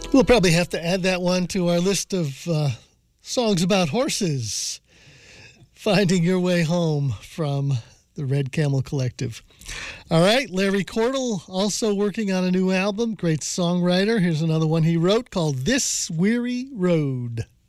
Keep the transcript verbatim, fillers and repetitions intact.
We'll probably have to add that one to our list of uh, songs about horses. Finding Your Way Home from the Red Camel Collective. All right, Larry Cordell also working on a new album. Great songwriter. Here's another one he wrote called This Weary Road.